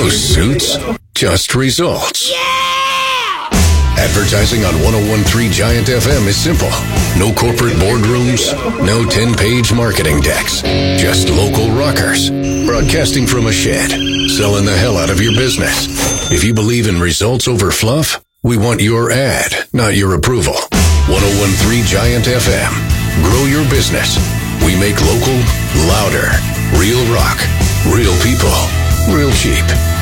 No suits, just results. Advertising on 101.3 Giant FM is simple. No corporate boardrooms, no 10-page marketing decks. Just local rockers. Broadcasting from a shed. Selling the hell out of your business. If you believe in results over fluff, we want your ad, not your approval. 101.3 Giant FM. Grow your business. We make local, louder. Real rock. Real people. Real cheap.